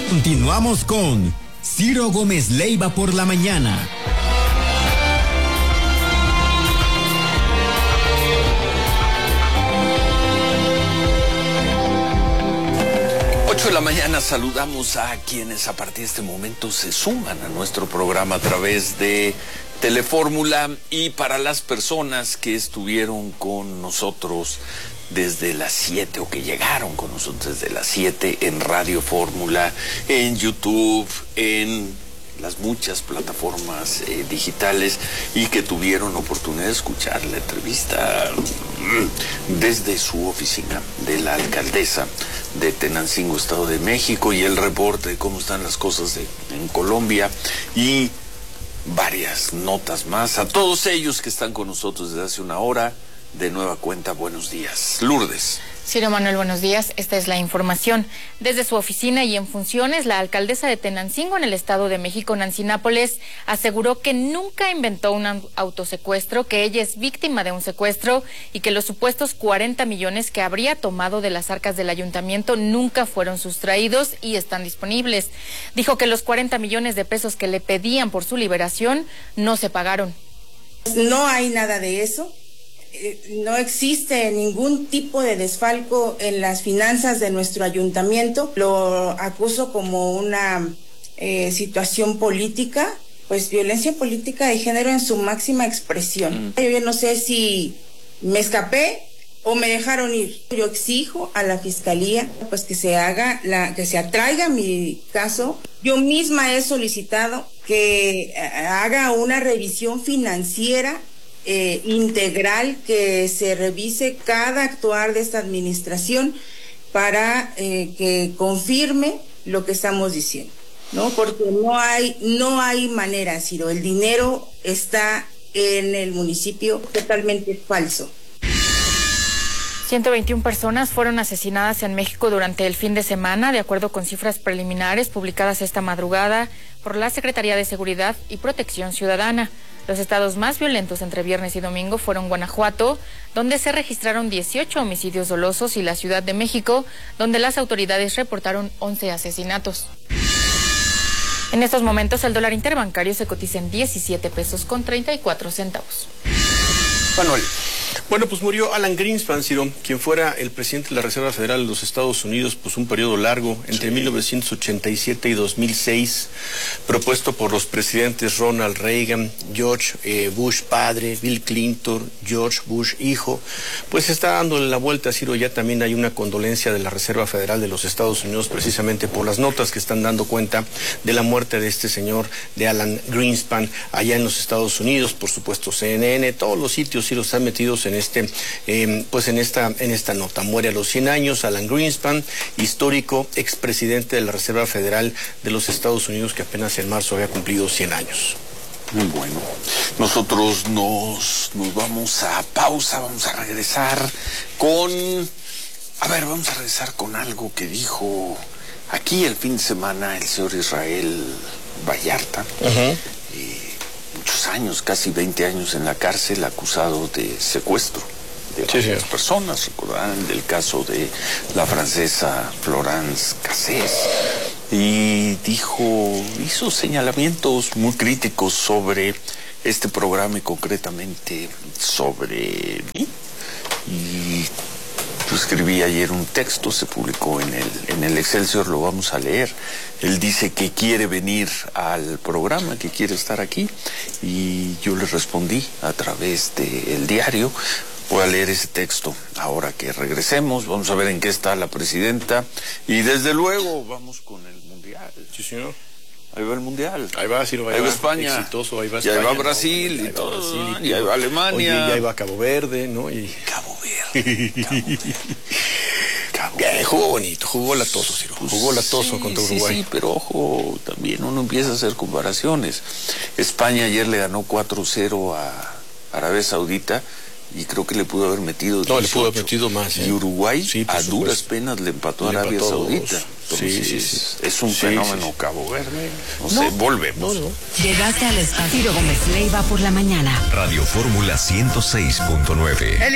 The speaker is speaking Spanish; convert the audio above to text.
Continuamos con Ciro Gómez Leiva por la mañana. De la mañana saludamos a quienes a partir de este momento se suman a nuestro programa a través de Telefórmula, y para las personas que estuvieron con nosotros desde las 7 o que llegaron con nosotros desde las 7 en Radio Fórmula, en YouTube, en las muchas plataformas digitales, y que tuvieron oportunidad de escuchar la entrevista desde su oficina de la alcaldesa de Tenancingo, Estado de México, y el reporte de cómo están las cosas en Colombia y varias notas más. A todos ellos que están con nosotros desde hace una hora, de nueva cuenta, buenos días. Lourdes. Ciro Manuel, buenos días. Esta es la información. Desde su oficina y en funciones, la alcaldesa de Tenancingo, en el Estado de México, Nancy Nápoles, aseguró que nunca inventó un autosecuestro, que ella es víctima de un secuestro y que los supuestos 40 millones que habría tomado de las arcas del ayuntamiento nunca fueron sustraídos y están disponibles. Dijo que los 40 millones de pesos que le pedían por su liberación no se pagaron. No hay nada de eso. No existe ningún tipo de desfalco en las finanzas de nuestro ayuntamiento. Lo acuso como una situación política, pues violencia política de género en su máxima expresión. Yo no sé si me escapé o me dejaron ir. Yo exijo a la fiscalía pues que se atraiga mi caso. Yo misma he solicitado que haga una revisión financiera integral, que se revise cada actuar de esta administración para que confirme lo que estamos diciendo, ¿no? Porque no hay manera, Ciro. El dinero está en el municipio, totalmente falso. 121 personas fueron asesinadas en México durante el fin de semana, de acuerdo con cifras preliminares publicadas esta madrugada por la Secretaría de Seguridad y Protección Ciudadana. Los estados más violentos entre viernes y domingo fueron Guanajuato, donde se registraron 18 homicidios dolosos, y la Ciudad de México, donde las autoridades reportaron 11 asesinatos. En estos momentos el dólar interbancario se cotiza en 17 pesos con 34 centavos. Manuel. Bueno, pues murió Alan Greenspan, Ciro, quien fuera el presidente de la Reserva Federal de los Estados Unidos, pues un periodo largo, entre 1987 y 2006, propuesto por los presidentes Ronald Reagan, George Bush padre, Bill Clinton, George Bush hijo. Pues está dándole la vuelta, Ciro. Ya también hay una condolencia de la Reserva Federal de los Estados Unidos, precisamente por las notas que están dando cuenta de la muerte de este señor, de Alan Greenspan, allá en los Estados Unidos. Por supuesto, CNN, todos los sitios, Ciro, están metidos en en esta nota. Muere a los 100 años Alan Greenspan, histórico expresidente de la Reserva Federal de los Estados Unidos, que apenas en marzo había cumplido 100 años. Muy bueno. Nosotros nos vamos a pausa, vamos a regresar con algo que dijo aquí el fin de semana el señor Israel Vallarta. Muchos años, casi 20 años en la cárcel, acusado de secuestro de varias personas. Recordarán del caso de la francesa Florence Cassés. Y hizo señalamientos muy críticos sobre este programa y concretamente sobre mí. Y yo escribí ayer un texto, se publicó en el Excelsior, lo vamos a leer. Él dice que quiere venir al programa, que quiere estar aquí, y yo le respondí a través del diario. Voy a leer ese texto ahora que regresemos. Vamos a ver en qué está la presidenta, y desde luego vamos con el Mundial. Sí, señor. Ahí va el Mundial. Ahí va, Ciro, ahí va España. Exitoso, ahí va España. Y ahí va Brasil, y todo. Y ahí va Alemania. Oye, y ahí va Cabo Verde, ¿no? Cabo Verde. Jugó bonito, jugó latoso, Ciro. Jugó latoso contra Uruguay. Sí, pero ojo, también uno empieza a hacer comparaciones. España ayer le ganó 4-0 a Arabia Saudita, y creo que le pudo haber metido 18. No, le pudo haber metido más. Y Uruguay, sí, a duras penas, le empató a Arabia Saudita. Entonces, es un fenómeno Cabo Verde. No sé, volvemos. No. Llegaste al espacio. Ciro Gómez Leiva por la mañana. Radio Fórmula 106.9.